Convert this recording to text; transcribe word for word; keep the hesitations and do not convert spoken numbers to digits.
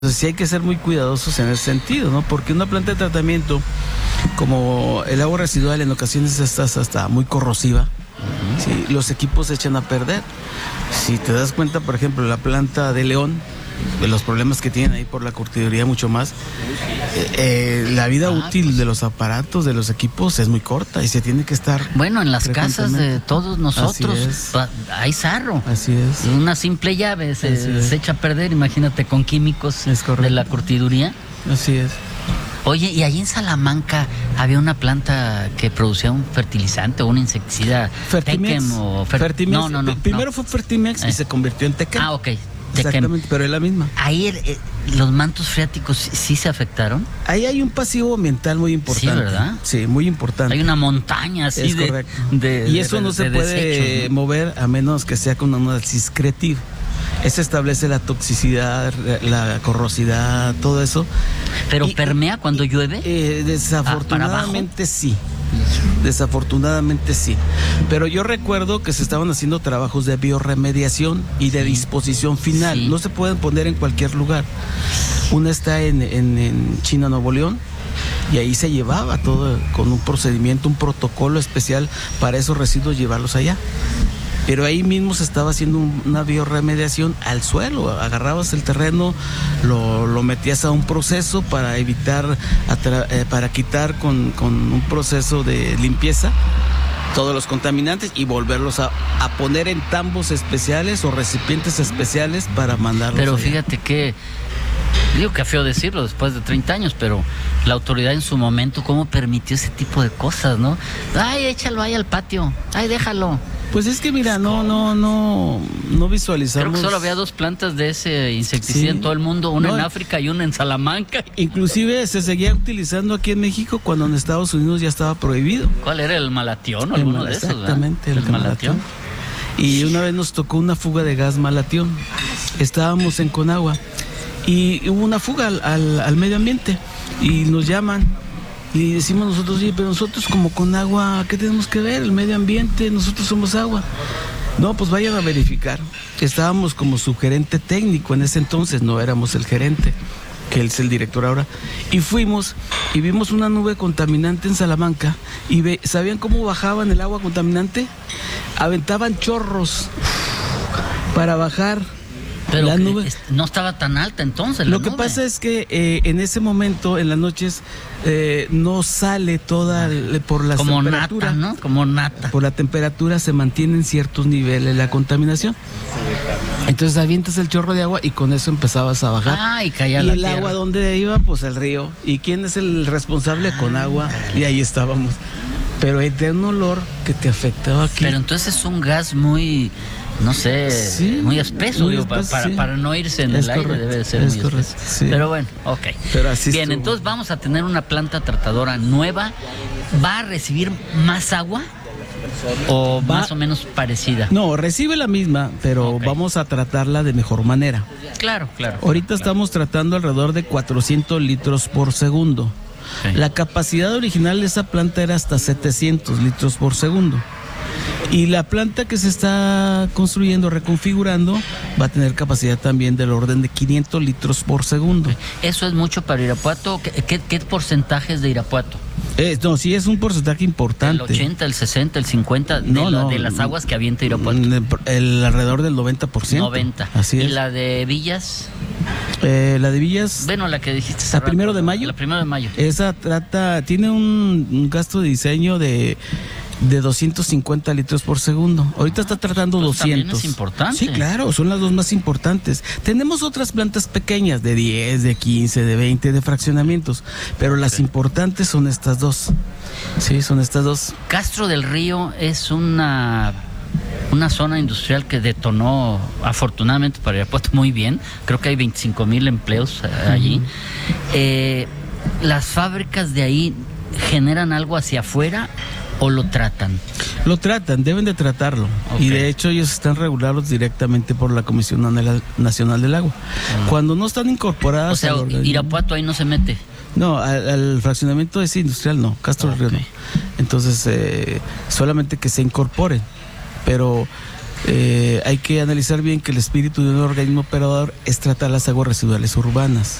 Entonces sí hay que ser muy cuidadosos en ese sentido, ¿no? Porque una planta de tratamiento, como el agua residual en ocasiones está hasta muy corrosiva, uh-huh. Sí, los equipos se echan a perder. Si te das cuenta, por ejemplo, la planta de León, de los problemas que tienen ahí por la curtiduría mucho más, eh, eh, la vida ah, útil pues. de los aparatos, de los equipos es muy corta y se tiene que estar... Bueno, en las casas de todos nosotros hay sarro. Así es. Una simple llave se, se echa a perder, imagínate con químicos de la curtiduría. Así es. Oye, y ahí en Salamanca había una planta que producía un fertilizante o un insecticida. Fertimex. O fer... Fertimex. No, no, no. Primero no. fue Fertimex eh. y se convirtió en Tequem. Ah, ok. Exactamente, pero es la misma. Ahí eh, los mantos freáticos sí se afectaron. Ahí hay un pasivo ambiental muy importante. Sí, ¿verdad? Sí, muy importante. Hay una montaña así es de, correcto. de y eso de, no de, se de puede desechos, ¿no? mover a menos que sea con un análisis creativo. Eso establece la toxicidad, la corrosidad, todo eso. ¿Pero y, permea cuando llueve? Eh, desafortunadamente ah, sí. Desafortunadamente sí. Pero yo recuerdo que se estaban haciendo trabajos de biorremediación y de sí. disposición final. Sí. No se pueden poner en cualquier lugar. Una está en, en, en China, Nuevo León. Y ahí se llevaba todo con un procedimiento, un protocolo especial para esos residuos, llevarlos allá. Pero ahí mismo se estaba haciendo una biorremediación al suelo. Agarrabas el terreno, lo, lo metías a un proceso para evitar, atra, eh, para quitar con, con un proceso de limpieza todos los contaminantes y volverlos a, a poner en tambos especiales o recipientes especiales para mandarlos. Pero allá. Fíjate que, digo que feo decirlo después de treinta años, pero la autoridad en su momento, ¿cómo permitió ese tipo de cosas, no? Ay, échalo ahí al patio, ay, déjalo. Pues es que mira, no, no, no, no visualizamos. Creo que solo había dos plantas de ese insecticida sí. en todo el mundo, una no, en África y una en Salamanca. Inclusive se seguía utilizando aquí en México cuando en Estados Unidos ya estaba prohibido. ¿Cuál era? ¿El malatión o alguno mal, de esos? Exactamente, el, el malatión. malatión. Y una vez nos tocó una fuga de gas malatión. Estábamos en Conagua y hubo una fuga al, al, al medio ambiente y nos llaman. Y decimos nosotros, sí, pero nosotros como con agua, ¿qué tenemos que ver? El medio ambiente, nosotros somos agua. No, pues vayan a verificar. Estábamos como subgerente técnico en ese entonces, no éramos el gerente, que él es el director ahora. Y fuimos y vimos una nube contaminante en Salamanca. Y ve, ¿sabían cómo bajaban el agua contaminante? Aventaban chorros para bajar. Pero la nube. No estaba tan alta entonces la Lo que nube. pasa es que eh, en ese momento, en las noches, eh, no sale toda el, por la como temperatura. Como nata, ¿no? Como nata. Por la temperatura se mantienen ciertos niveles la contaminación. Entonces avientas el chorro de agua y con eso empezabas a bajar. Ah, y caía y la el tierra. Agua, ¿dónde iba? Pues el río. ¿Y quién es el responsable? Con agua. Y ahí estábamos. Pero hay un olor que te afectaba aquí. Pero entonces es un gas muy... no sé, sí, muy espeso, muy digo, espeso para, sí. para no irse en es el correcto, aire debe ser es muy correcto, espeso. Sí. Pero bueno, ok. Pero así Bien, estuvo. Entonces vamos a tener una planta tratadora nueva. ¿Va a recibir más agua o Va, más o menos parecida? No, recibe la misma, pero okay. vamos a tratarla de mejor manera. Claro, claro. Ahorita claro. estamos tratando alrededor de cuatrocientos litros por segundo. Okay. La capacidad original de esa planta era hasta setecientos litros por segundo. Y la planta que se está construyendo, reconfigurando, va a tener capacidad también del orden de quinientos litros por segundo. ¿Eso es mucho para Irapuato? ¿Qué, qué, qué porcentaje es de Irapuato? Eh, no, sí es un porcentaje importante. ¿El ochenta, el sesenta, el cincuenta de, no, la, no, de las aguas que avienta Irapuato? El, el alrededor del noventa por ciento. noventa. Así es. ¿Y la de Villas? Eh, la de Villas. Bueno, la que dijiste. ¿La primero de mayo? La primero de mayo. Esa trata, tiene un, un gasto de diseño de... de doscientos cincuenta litros por segundo. Ahorita está tratando pues doscientos. También es importante. Sí, claro, son las dos más importantes. Tenemos otras plantas pequeñas de diez, de quince, de veinte, de fraccionamientos, pero las sí. importantes son estas dos. Sí, son estas dos. Castro del Río es una una zona industrial que detonó afortunadamente para Irapuato muy bien. Creo que hay veinticinco mil empleos allí. Uh-huh. Eh, las fábricas de ahí generan algo hacia afuera. ¿O lo tratan? Lo tratan, deben de tratarlo. Okay. Y de hecho ellos están regulados directamente por la Comisión Nacional del Agua. Uh-huh. Cuando no están incorporadas... O sea, al Irapuato ahí no se mete. No, al, al fraccionamiento ese industrial no, Castro del Río no. Entonces, eh, solamente que se incorporen. Pero Eh, hay que analizar bien que el espíritu de un organismo operador es tratar las aguas residuales urbanas.